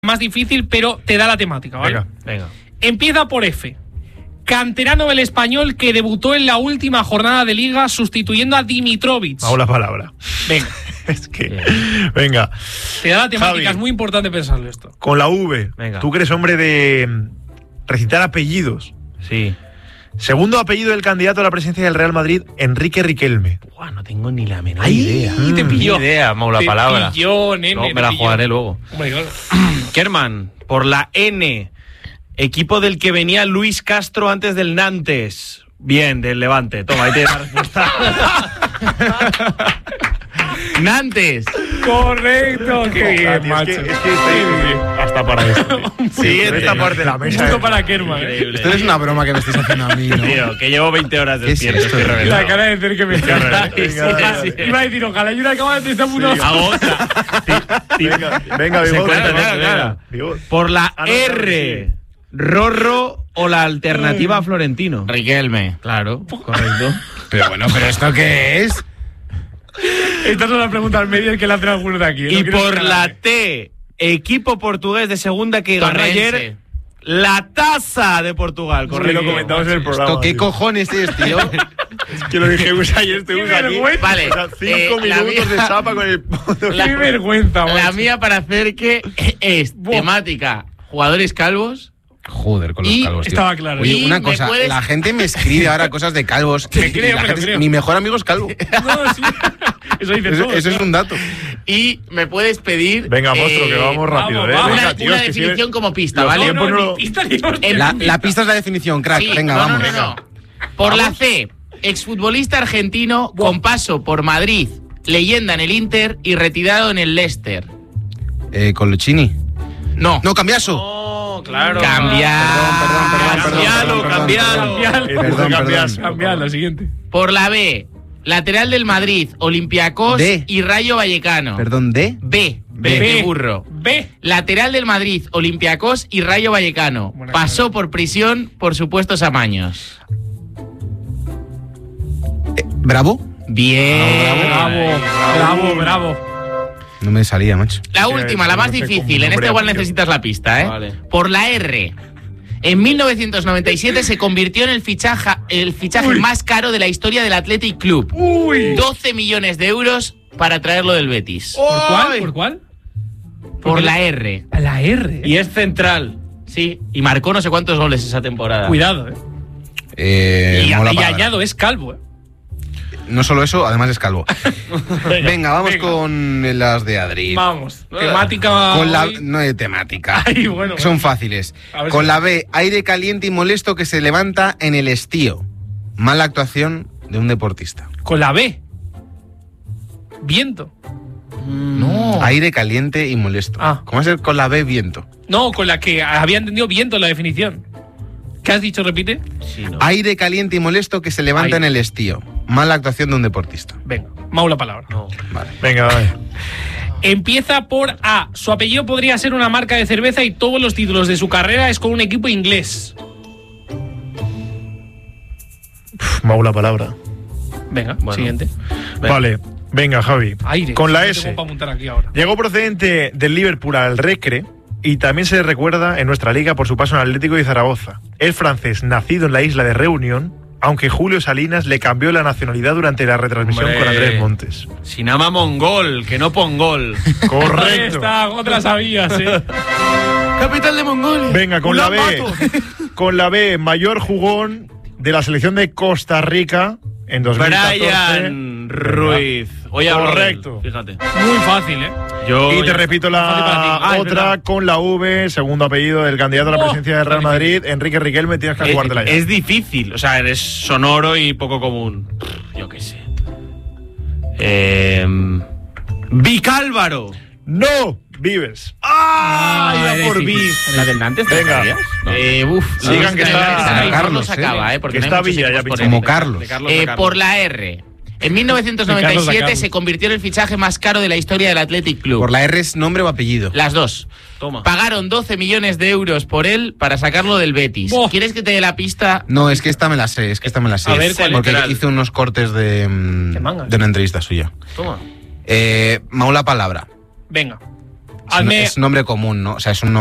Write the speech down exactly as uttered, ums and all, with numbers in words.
más difícil, pero te da la temática, ¿vale? Venga, venga. Empieza por F. Canterano del Español que debutó en la última jornada de Liga sustituyendo a Dimitrovic. Hago la palabra. Venga. Es que... Venga. Te da la temática, Javi, es muy importante pensarlo esto. Con la V. Venga. Tú que eres hombre de recitar apellidos. Sí. Segundo apellido del candidato a la presidencia del Real Madrid, Enrique Riquelme. Buah, no tengo ni la menor Ay, idea. te pilló. Ni idea, Mau, la Te palabra. pilló, nene, no, te me la pilló. jugaré luego. Hombre, claro. Kerman, por la N. Equipo del que venía Luis Castro antes del Nantes. Bien, del Levante. Toma, ahí tienes la respuesta. Nantes. Correcto, qué bien, Ah, tío, macho. Es que, es que estoy hasta para esto. Sí, en esta parte de la mesa. Justo para Kerman, ¿eh? Increíble. Esto es una broma que me estáis haciendo a mí, ¿no? Tío, que llevo veinte horas ¿Qué es despierto. esto? estoy La reventado. cara de tener que me Venga, Ojalá- sí. Iba a decir, ojalá yo una cámara de esta puta. Hago otra. Venga, venga, Se Bigot, cuenta, venga, claro, venga. claro. Bigot. Por la Ah, no, R. Rorro o la alternativa a Florentino. Riquelme. Claro, correcto. Pero bueno, ¿pero esto qué es? Estas son las preguntas medias que le hacen algunos de aquí. ¿eh? Y No quiero por que la nadie. T, equipo portugués de segunda que ganó Torrense. ayer la taza de Portugal. Que lo Correcto. comentamos en el programa. ¿Esto qué tío. cojones es, tío? Es que lo dijimos ayer, estuvimos Qué aquí. vergüenza. Vale, O sea, cinco eh, la minutos mía- de chapa con el... Qué vergüenza, La macho. mía para hacer que es Buah. temática jugadores calvos. Joder, con los Y calvos, tío. estaba claro. Oye, Y una me cosa, puedes- la gente me escribe ahora cosas de calvos. Te y creo, la me lo gente- creo. Mi mejor amigo es calvo. No, sí. Eso dice Eso, todo. eso es un dato. Y me puedes pedir. Venga, monstruo, que vamos rápido, vamos, ¿eh? vamos. Una, Venga, tío, una es que si definición ves- como pista, Los ¿vale? tiempos No, no no, lo- ni pista ni hostia. El- La, la pista es la definición, crack. Sí, Venga, no, vamos. No, no, no. Por la C, exfutbolista argentino con paso por Madrid, leyenda en el Inter y retirado en el Leicester. Eh, Colochini. No. No, Cambiaso. No, claro. Cambiar. Perdón, perdón, perdón, perdón, Cambialo, perdón, cambialo. Cambialo. Eh, Perdón, cambias. perdón. Cambiar, la siguiente. Por la B, lateral del Madrid, Olympiacos D. y Rayo Vallecano. Perdón, ¿de? B. B. B. de burro. B. Lateral del Madrid, Olympiacos y Rayo Vallecano. Buena Pasó cara. por prisión por supuestos amaños. Eh, ¿Bravo? Bien. Bravo, bravo, bravo. No me salía, macho. La Sí, última, sí, la no más sé cómo difícil. En nombre esta igual apellido. necesitas la pista, ¿eh? Vale. Por la R. En mil novecientos noventa y siete se convirtió en el fichaje, el fichaje Uy. más caro de la historia del Athletic Club. Uy. doce millones de euros para traerlo del Betis. ¿Por cuál? ¿Por cuál? Por la R. A la R. Y es central. Sí, y marcó no sé cuántos goles esa temporada. Cuidado, eh. Eh, Y, mola y palabra. añado, es calvo, eh. No solo eso, además es calvo. Venga, vamos venga. con las de Adri. Vamos. Temática. Con la hoy. no de temática. Ay, bueno. Son fáciles. A ver Con si- la B, aire caliente y molesto que se levanta en el estío. Mala actuación de un deportista. Con la B. Viento. No. Aire caliente y molesto. Ah. ¿Cómo va a ser con la B viento? No, con la que había entendido viento la definición. ¿Qué has dicho? Repite. Sí, no. Aire caliente y molesto que se levanta Aire. en el estío. Mala actuación de un deportista. Venga, Mau la palabra. No. Vale. Venga, vale. Empieza por A. Su apellido podría ser una marca de cerveza y todos los títulos de su carrera es con un equipo inglés. Pff, Mau la palabra. Venga, Bueno. siguiente. Venga. Vale, venga, Javi. Aire. Con la No S. tengo para apuntar aquí ahora. Llegó procedente del Liverpool al Recre y también se le recuerda en nuestra liga por su paso en Atlético de Zaragoza. Es francés, nacido en la isla de Reunión, aunque Julio Salinas le cambió la nacionalidad durante la retransmisión Hombre. con Andrés Montes. Sinama Mongol, que no Pongol. Ahí Correcto. está, otra sabías, eh. Capital de Mongolia. Venga, con la B. Ulaanbaatar. Con la B, mayor jugón de la selección de Costa Rica en dos mil catorce. Brian Ruiz. Hoy hablo de él, Correcto. Fíjate. Muy fácil, eh. Yo Y te ya- repito Fácil para ti. la Ah, es otra verdad. con la V, segundo apellido del candidato a la Oh, presidencia del Real está Madrid, Enrique Riquelme, tienes que Eh, jugártela ya. es difícil, o sea, eres sonoro y poco común. Yo qué sé. Eh, Vicálvaro. ¡No! Vives. ¡Ah! Ah, Iba por es Vic. difícil. ¿La del Nantes? ¿te Venga. sabías? Eh, uf, Sigan no, que no, está- no, no, no, Carlos, no se acaba, eh, porque Que no hay está muchos Villa ya equipos por pinchando. Como él. Carlos. De Carlos, Eh, de Carlos. por la R. En mil novecientos noventa y Carlos da siete Carlos. se convirtió en el fichaje más caro de la historia del Athletic Club. Por la R es nombre o apellido. Las dos. Toma. Pagaron doce millones de euros por él para sacarlo del Betis. Buah. ¿Quieres que te dé la pista? No, es que esta me la sé, es que esta me la sé. A ver, ¿cuál es? Porque Literal. hice unos cortes de, mm, ¿De mangas? de una entrevista suya. Toma. Eh, Mau la palabra. Venga. Hazme- Es nombre común, ¿no? O sea, es un